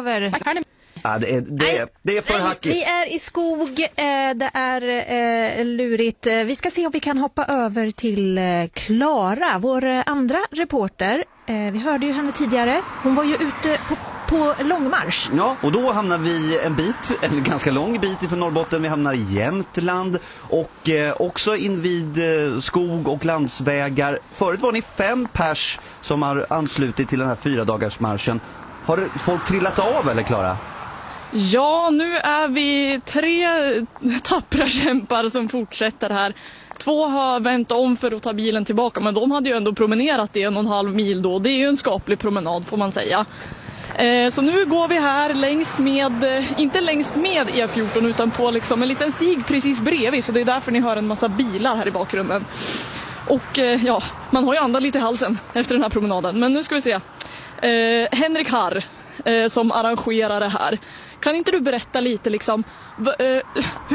över. Ja, det är för hackigt. Vi är i skog, det är lurigt. Vi ska se om vi kan hoppa över till Klara, vår andra reporter. Vi hörde ju henne tidigare. Hon var ju ute på långmarsch. Ja, och då hamnar vi en ganska lång bit ifrån Norrbotten. Vi hamnar i Jämtland och också invid skog och landsvägar. Förut var ni 5 pers som har anslutit till den här 4-dagarsmarschen. Har folk trillat av eller Klara? Ja, nu är vi 3 tappra kämpar som fortsätter här. 2 har vänt om för att ta bilen tillbaka, men de hade ju ändå promenerat 1,5 mil då. Det är ju en skaplig promenad får man säga. Så nu går vi här inte längst med E14 utan på liksom en liten stig precis bredvid. Så det är därför ni hör en massa bilar här i bakgrunden. Och ja, man har ju andan lite i halsen efter den här promenaden. Men nu ska vi se. Henrik Harr som arrangerar det här. Kan inte du berätta lite liksom,